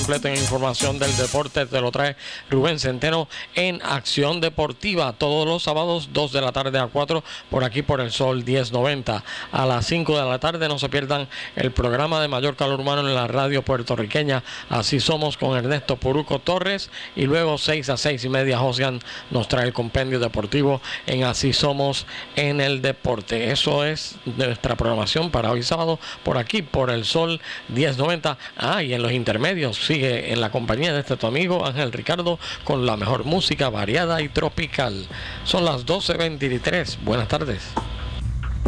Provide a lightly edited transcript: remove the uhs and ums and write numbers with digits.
completo en información del deporte te lo trae Rubén Centeno en Acción Deportiva todos los sábados 2 de la tarde a 4 por aquí por el Sol 1090. A las 5 de la tarde no se pierdan el programa de mayor calor humano en la radio puertorriqueña, Así Somos, con Ernesto Puruco Torres, y luego 6 a 6 y media Josian nos trae el compendio deportivo en Así Somos en el Deporte. Eso es nuestra programación para hoy sábado por aquí por el Sol 1090. Y en los intermedios sigue en la compañía de tu amigo Ángel Ricardo con la mejor música variada y tropical. Son las 12:23. Buenas tardes.